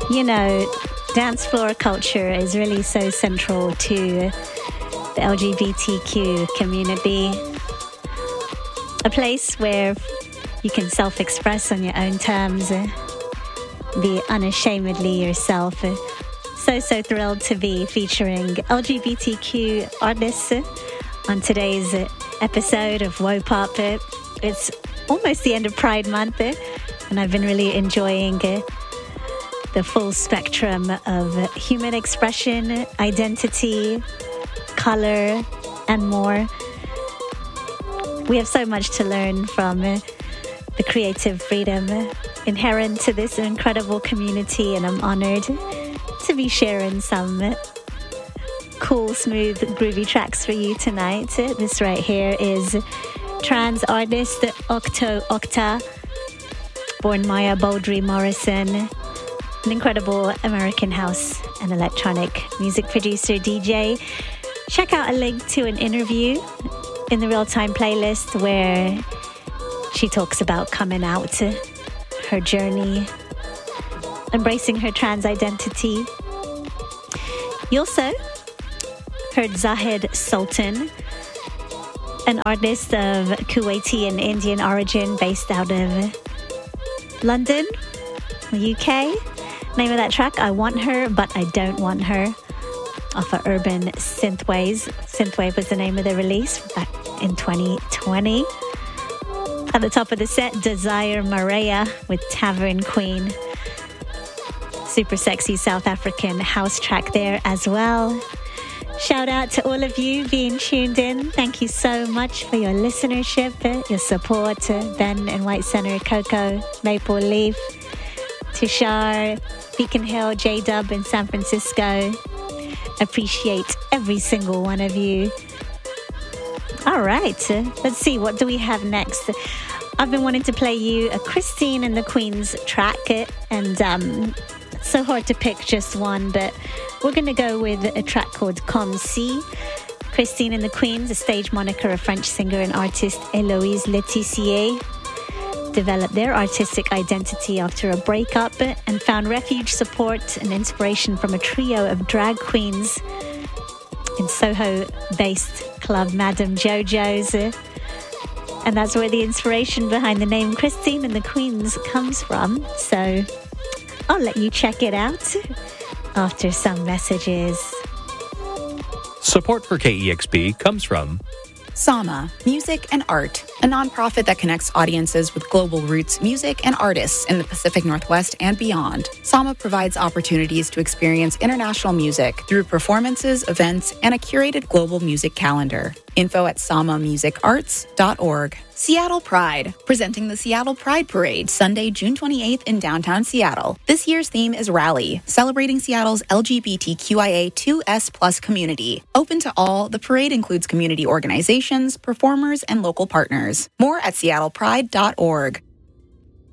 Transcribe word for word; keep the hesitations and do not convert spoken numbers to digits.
You know, dance floor culture is really so central to the L G B T Q community. A place where you can self-express on your own terms, be unashamedly yourself. So, so thrilled to be featuring L G B T Q artists on today's episode of Wopop. It's almost the end of Pride Month, and I've been really enjoying the full spectrum of human expression, identity, color, and more. We have so much to learn from the creative freedom inherent to this incredible community, and I'm honored to be sharing some cool, smooth, groovy tracks for you tonight. This right here is trans artist Octo Octa, born Maya Baldry Morrison, an incredible American house and electronic music producer, D J. Check out a link to an interview in the real-time playlist where she talks about coming out, her journey, embracing her trans identity. You also heard Zahid Sultan, an artist of Kuwaiti and Indian origin based out of London, U K. Name of that track, I Want Her, But I Don't Want Her, off of Urban Synthwaves. Synthwave was the name of the release back in twenty twenty. At the top of the set, Desire Maria with Tavern Queen. Super sexy South African house track there as well. Shout out to all of you being tuned in. Thank you so much for your listenership, your support. Ben in White Center, Coco, Maple Leaf, Tishar, Beacon Hill, J-Dub in San Francisco. Appreciate every single one of you. All right, let's see, what do we have next? I've been wanting to play you a Christine and the Queens track, and um, it's so hard to pick just one, but we're going to go with a track called Comme Si. Christine and the Queens, a stage moniker of French singer and artist Héloïse Letizier, developed their artistic identity after a breakup and found refuge, support, and inspiration from a trio of drag queens in Soho-based club Madame Jojo's. And that's where the inspiration behind the name Christine and the Queens comes from. So I'll let you check it out after some messages. Support for K E X P comes from Sama, Music and Art, a nonprofit that connects audiences with global roots music and artists in the Pacific Northwest and beyond. Sama provides opportunities to experience international music through performances, events, and a curated global music calendar. Info at sama music arts dot org. Seattle Pride, presenting the Seattle Pride Parade, Sunday, June twenty-eighth in downtown Seattle. This year's theme is Rally, celebrating Seattle's L G B T Q I A two S plus community. Open to all, the parade includes community organizations, performers, and local partners. More at seattle pride dot org.